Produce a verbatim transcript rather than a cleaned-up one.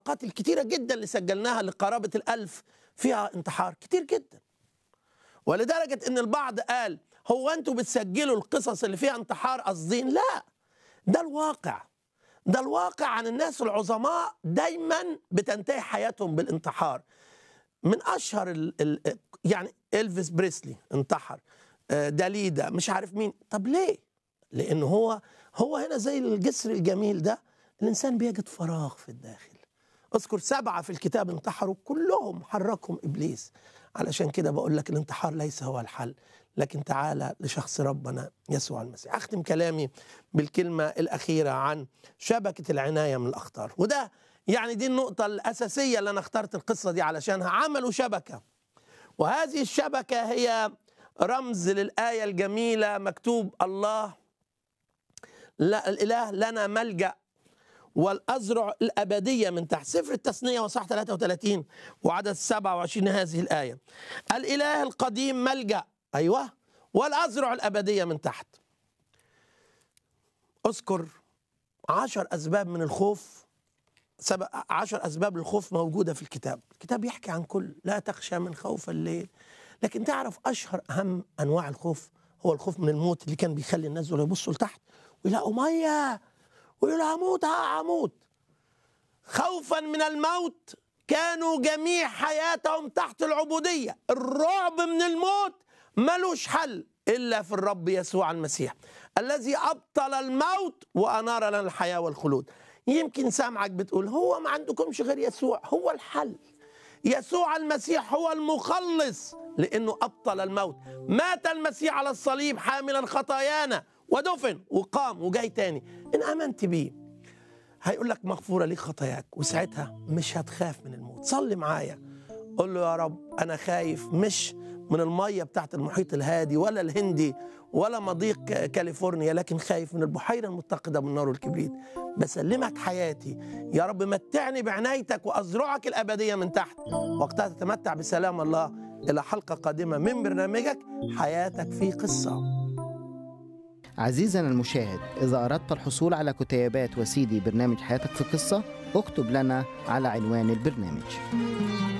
قاتل كتيرة جدا اللي سجلناها لقرابة الألف فيها انتحار كتير جدا، ولدرجة ان البعض قال هو انتوا بتسجلوا القصص اللي فيها انتحار قاصدين؟ لا، ده الواقع، ده الواقع عن الناس العظماء دايما بتنتهي حياتهم بالانتحار. من اشهر ال ال يعني إلفيس بريسلي انتحر، داليدا، مش عارف مين. طب ليه؟ لانه هو هو هنا زي الجسر الجميل ده، الانسان بيجد فراغ في الداخل. اذكر سبعه في الكتاب انتحروا كلهم حركهم ابليس. علشان كده بقول لك الانتحار ليس هو الحل، لكن تعالى لشخص ربنا يسوع المسيح. اختم كلامي بالكلمه الاخيره عن شبكه العنايه من الاخطار، وده يعني دي النقطه الاساسيه اللي انا اخترت القصه دي علشانها. عملوا شبكه، وهذه الشبكه هي رمز للايه الجميله مكتوب الله لا الاله لنا ملجأ والأزرع الأبدية من تحت. سفر التثنية وصح ثلاثة وثلاثين وعدد سبعة وعشرين هذه الآية. الإله القديم ملجأ، أيوة، والأزرع الأبدية من تحت. أذكر عشر أسباب من الخوف، سبع عشر أسباب للخوف موجودة في الكتاب. الكتاب يحكي عن كل، لا تخشى من خوف الليل. لكن تعرف أشهر أهم أنواع الخوف هو الخوف من الموت، اللي كان بيخلي الناس دول يبصوا لتحت ويلاقوا مية ويقول هموت هموت. خوفا من الموت كانوا جميع حياتهم تحت العبودية. الرعب من الموت ملوش حل إلا في الرب يسوع المسيح الذي أبطل الموت وأنار لنا الحياة والخلود. يمكن سامعك بتقول هو ما عندكمش غير يسوع، هو الحل. يسوع المسيح هو المخلص لأنه أبطل الموت. مات المسيح على الصليب حاملا خطايانا ودفن وقام وجاي تاني. إن آمنت بيه هيقول لك مغفورة ليك خطاياك، وساعتها مش هتخاف من الموت. صلي معايا، قول له يا رب أنا خايف مش من المية بتاعت المحيط الهادي ولا الهندي ولا مضيق كاليفورنيا، لكن خايف من البحيرة المتقدة بالنار والكبريت. بسلمك حياتي يا رب، متعني بعنايتك وأزرعك الأبدية من تحت، وقتها تتمتع بسلام الله. إلى حلقة قادمة من برنامجك حياتك في قصة. عزيزنا المشاهد، إذا أردت الحصول على كتيبات وسيدي برنامج حياتك في قصة، اكتب لنا على عنوان البرنامج.